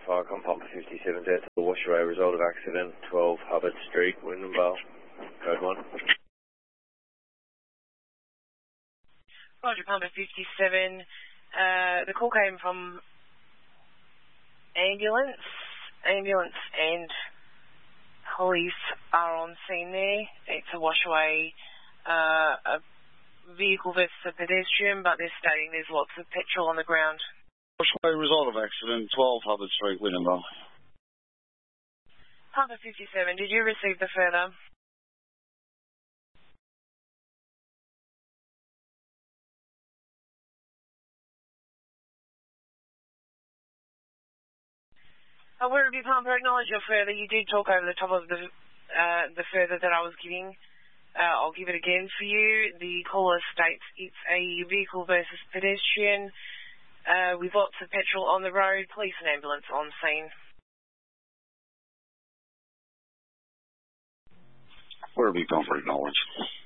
fire com Papa 57 out to the Washaway, result of accident, 12 Hubbard Street, Wyndham code 1. Roger, Papa 57. The call came from ambulance. Ambulance and police are on scene there. It's a Washaway, a vehicle versus a pedestrian, but they're stating there's lots of petrol on the ground. Washaway, result of accident, 12 Hubbard Street, Wyndham. Papa 57, did you receive the further? Where have you, Papa? Acknowledge your further. You did talk over the top of the further that I was giving. I'll give it again for you. The caller states it's a vehicle versus pedestrian with lots of petrol on the road, police and ambulance on scene. Where have you gone for acknowledge?